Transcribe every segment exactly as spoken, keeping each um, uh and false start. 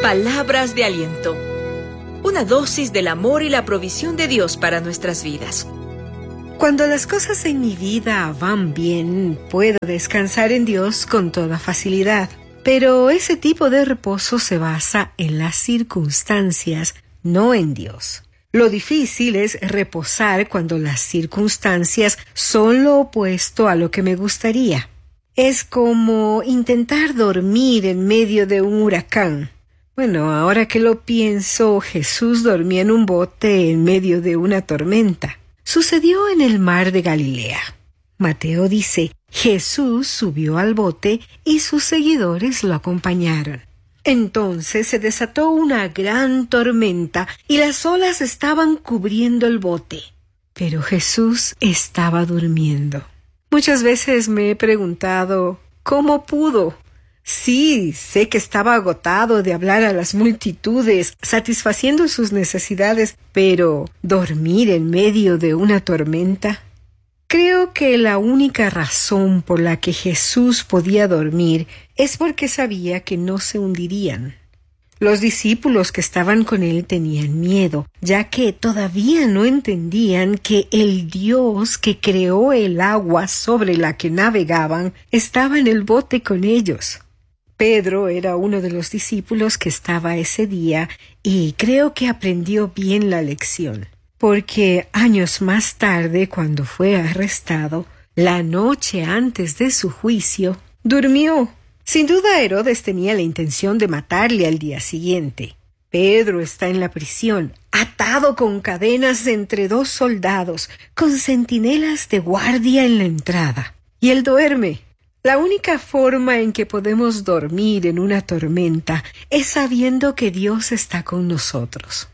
Palabras de aliento. Una dosis del amor y la provisión de Dios para nuestras vidas. Cuando las cosas en mi vida van bien, puedo descansar en Dios con toda facilidad. Pero ese tipo de reposo se basa en las circunstancias, no en Dios. Lo difícil es reposar cuando las circunstancias son lo opuesto a lo que me gustaría. Es como intentar dormir en medio de un huracán. Bueno, ahora que lo pienso, Jesús dormía en un bote en medio de una tormenta. Sucedió en el mar de Galilea. Mateo dice, Jesús subió al bote y sus seguidores lo acompañaron. Entonces se desató una gran tormenta y las olas estaban cubriendo el bote. Pero Jesús estaba durmiendo. Muchas veces me he preguntado, ¿cómo pudo? Sí, sé que estaba agotado de hablar a las multitudes, satisfaciendo sus necesidades, pero ¿dormir en medio de una tormenta? Creo que la única razón por la que Jesús podía dormir es porque sabía que no se hundirían. Los discípulos que estaban con él tenían miedo, ya que todavía no entendían que el Dios que creó el agua sobre la que navegaban estaba en el bote con ellos. Pedro era uno de los discípulos que estaba ese día y creo que aprendió bien la lección, porque años más tarde, cuando fue arrestado, la noche antes de su juicio, durmió. Sin duda Herodes tenía la intención de matarle al día siguiente. Pedro está en la prisión, atado con cadenas entre dos soldados, con centinelas de guardia en la entrada. Y él duerme. La única forma en que podemos dormir en una tormenta es sabiendo que Dios está con nosotros.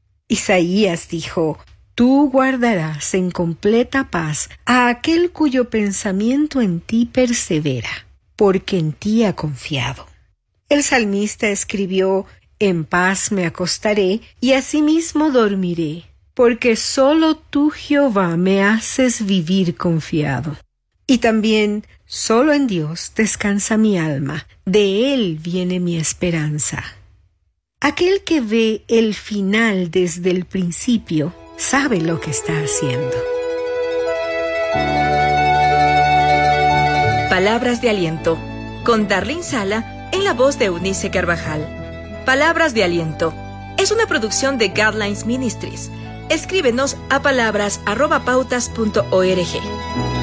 Isaías dijo, «Tú guardarás en completa paz a aquel cuyo pensamiento en ti persevera, porque en ti ha confiado». El salmista escribió, «En paz me acostaré y asimismo dormiré, porque solo tú, Jehová, me haces vivir confiado». Y también, solo en Dios descansa mi alma, de Él viene mi esperanza. Aquel que ve el final desde el principio, sabe lo que está haciendo. Palabras de aliento, con Darlene Sala, en la voz de Eunice Carvajal. Palabras de aliento es una producción de Guidelines Ministries. Escríbenos a palabras arroba pautas punto org.